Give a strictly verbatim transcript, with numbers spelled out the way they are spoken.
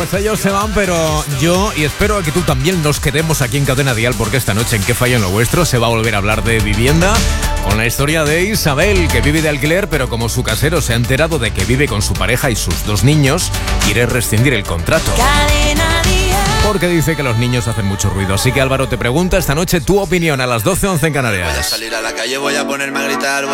pues ellos se van, pero yo, y espero que tú también, nos quedemos aquí en Cadena Dial, porque esta noche en ¿Qué falla en lo vuestro? Se va a volver a hablar de vivienda, con la historia de Isabel, que vive de alquiler, pero como su casero se ha enterado de que vive con su pareja y sus dos niños, quiere rescindir el contrato. Cadena Dial. Porque dice que los niños hacen mucho ruido. Así que Álvaro te pregunta esta noche tu opinión a las doce once en Canarias. Voy a salir a la calle, voy a ponerme a gritar.